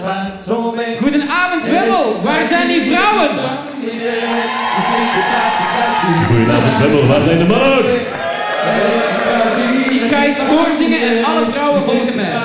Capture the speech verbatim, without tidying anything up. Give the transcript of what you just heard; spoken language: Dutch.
Goedenavond, Wemmel. Waar zijn die vrouwen? Goedenavond, Wemmel. Waar zijn de mannen? Ik ga iets voorzingen en alle vrouwen volgen mij.